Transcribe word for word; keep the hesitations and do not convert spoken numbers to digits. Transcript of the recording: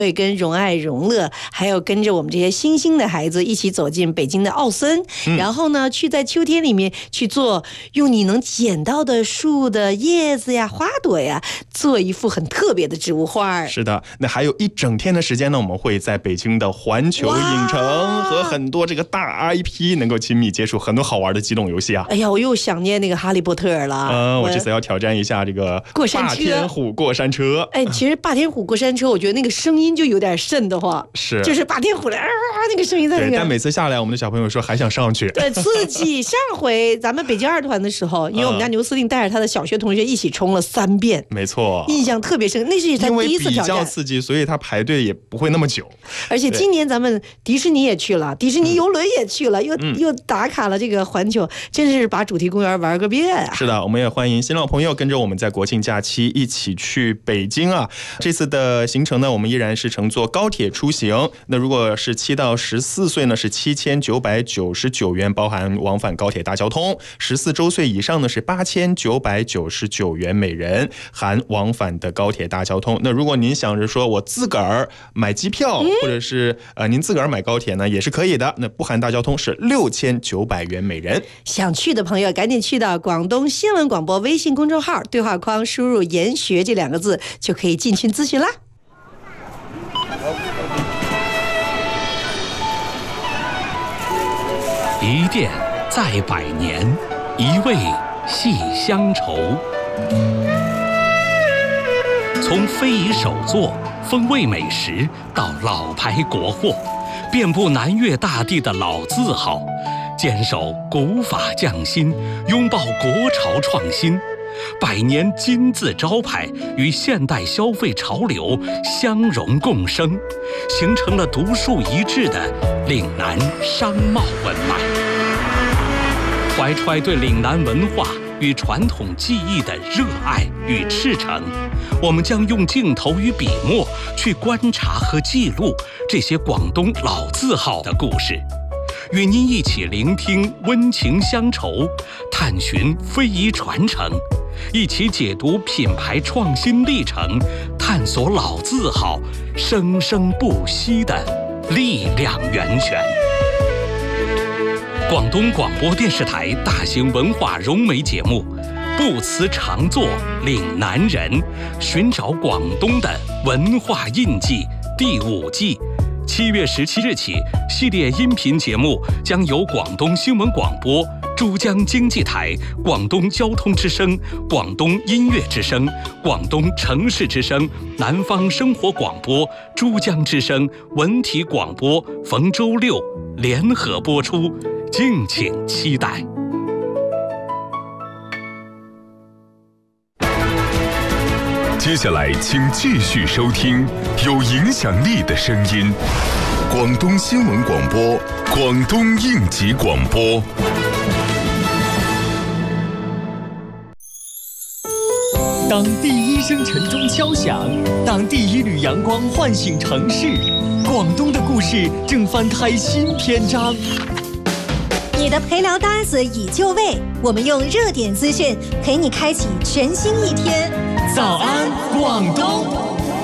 会跟荣爱、荣乐，还有跟着我们这些新兴的孩子一起走进北京的奥森，嗯、然后呢，去在秋天里面去做，用你能捡到的树的叶子呀、花朵呀，做一幅很特别的植物画。 是的，那还有一整天的时间呢，我们会在北京的环球影城和很多这个大 I P 能够亲密接触很多好玩的机动游戏啊。 哎呀，我又想念那个哈利波特了。 嗯，我这次要挑战一下这个过山车， 霸天虎过山车。 哎，其实霸天虎过山车，我觉得那个声音就有点瘆得慌， 是， 就是霸天虎的啊那个声音在那个。 对，但每次下来，我们的小朋友说还想上去。 对，刺激。上回咱们北京二团的时候，因为我们家牛司令带着他的小学同学一起冲了三遍， 没错， 印象特别深。那是他第一次挑战， 因为比较刺激，所以他排队也不会那么久。 而且今年咱们迪士尼也去了，迪士尼游轮也去了，嗯、又、嗯、又打卡了这个环球，真是把主题公园玩个遍、啊。 是的，我们也欢迎新老朋友跟着我们在国庆假期一起去北京啊。这次的行程呢，我们依然是乘坐高铁出行。那如果是七到十四岁呢，是七千九百九十九元，包含往返高铁大交通；十四周岁以上呢是八千九百九十九元每人，含往返的高铁大交通。那如果您想着说我自个儿买机票，或者是呃您自个儿买高铁呢，也是可以的。那不含大交通是六千九百元每人。 想去的朋友赶紧去到广东新闻广播微信公众号对话框输入研学这两个字，就可以进群咨询啦。 一店在百年，一味系乡愁。从非遗手作、风味美食到老牌国货，遍布南粤大地的老字号，坚守古法匠心，拥抱国潮创新。百年金字招牌与现代消费潮流相融共生，形成了独树一帜的岭南商贸文脉。怀揣对岭南文化与传统技艺的热爱与赤诚，我们将用镜头与笔墨去观察和记录这些广东老字号的故事，与您一起聆听温情乡愁，探寻非遗传承，一起解读品牌创新历程，探索老字号生生不息的力量源泉。广东广播电视台大型文化融媒节目《不辞常作岭南人》，寻找广东的文化印记第五季，七月十七日起，系列音频节目将由广东新闻广播、珠江经济台、广东交通之声、广东音乐之声、广东城市之声、南方生活广播、珠江之声、文体广播逢周六联合播出，敬请期待。 接下来请继续收听有影响力的声音，广东新闻广播，广东应急广播。 当第一声晨钟敲响，当第一缕阳光唤醒城市，广东的故事正翻开新篇章。 你的陪聊搭子已就位，我们用热点资讯陪你开启全新一天。 早安，广东！